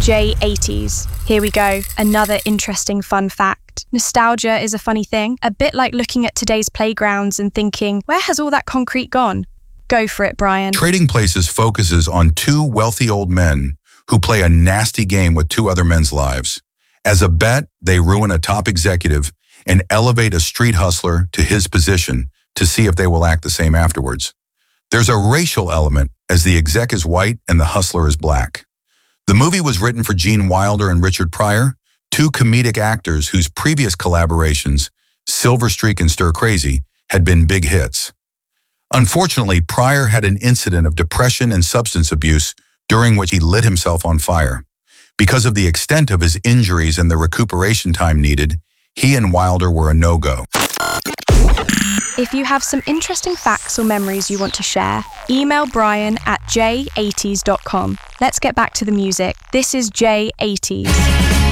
J80s. Here we go, another interesting fun fact. Nostalgia is a funny thing, a bit like looking at today's playgrounds and thinking, where has all that concrete gone? Go for it, Brian. Trading Places focuses on two wealthy old men who play a nasty game with two other men's lives. As a bet, they ruin a top executive and elevate a street hustler to his position to see if they will act the same afterwards. There's a racial element, as the exec is white and the hustler is black. The movie was written for Gene Wilder and Richard Pryor, two comedic actors whose previous collaborations, Silver Streak and Stir Crazy, had been big hits. Unfortunately, Pryor had an incident of depression and substance abuse during which he lit himself on fire. Because of the extent of his injuries and the recuperation time needed, he and Wilder were a no-go. If you have some interesting facts or memories you want to share, email Brian at j80s.com. Let's get back to the music. This is J80s.